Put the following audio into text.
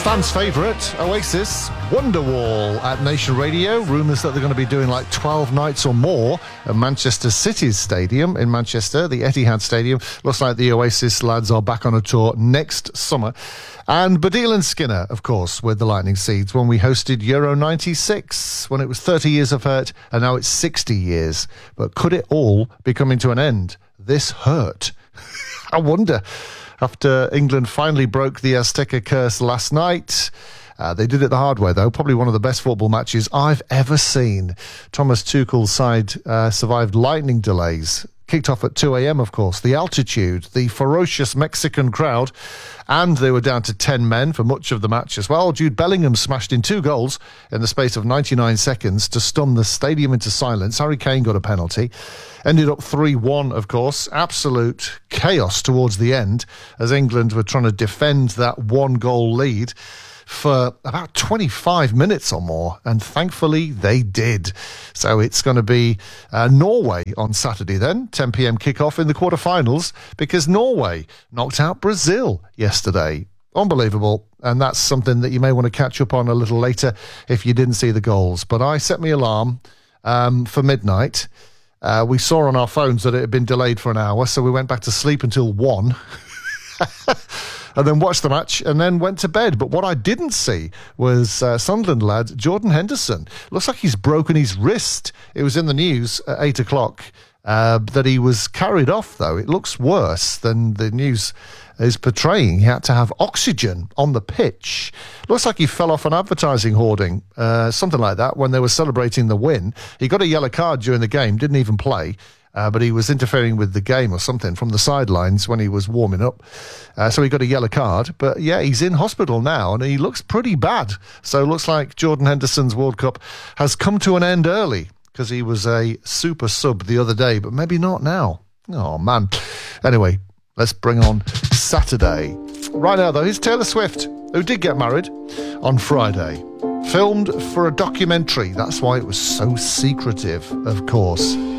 Fans' favourite, Oasis, Wonderwall at Nation Radio. Rumours that they're going to be doing like 12 nights or more at Manchester City's stadium in Manchester, the Etihad Stadium. Looks like the Oasis lads are back on a tour next summer. And Baddiel and Skinner, of course, with the Lightning Seeds when we hosted Euro 96, when it was 30 years of hurt, and now it's 60 years. But could it all be coming to an end? This hurt. I wonder. After England finally broke the Azteca curse last night. They did it the hard way, though. Probably one of the best football matches I've ever seen. Thomas Tuchel's side survived lightning delays. Kicked off at 2 a.m, of course. The altitude, the ferocious Mexican crowd, and they were down to 10 men for much of the match as well. Jude Bellingham smashed in 2 goals in the space of 99 seconds to stun the stadium into silence. Harry Kane got a penalty. Ended up 3-1, of course. Absolute chaos towards the end as England were trying to defend that 1-goal lead for about 25 minutes or more, and thankfully they did. So it's going to be Norway on Saturday then, 10 p.m. kickoff in the quarterfinals, because Norway knocked out Brazil yesterday. Unbelievable, and that's something that you may want to catch up on a little later if you didn't see the goals. But I set my alarm for midnight. We saw on our phones that it had been delayed for an hour, so we went back to sleep until 1. And then watched the match and then went to bed. But what I didn't see was Sunderland lad Jordan Henderson. Looks like he's broken his wrist. It was in the news at 8 o'clock that he was carried off, though. It looks worse than the news is portraying. He had to have oxygen on the pitch. Looks like he fell off an advertising hoarding, something like that, when they were celebrating the win. He got a yellow card during the game, didn't even play. But he was interfering with the game or something from the sidelines when he was warming up. So he got a yellow card. But yeah, he's in hospital now and he looks pretty bad. So it looks like Jordan Henderson's World Cup has come to an end early because he was a super sub the other day, but maybe not now. Oh, man. Anyway, let's bring on Saturday. Right now, though, here's Taylor Swift, who did get married on Friday. Filmed for a documentary. That's why it was so secretive, of course.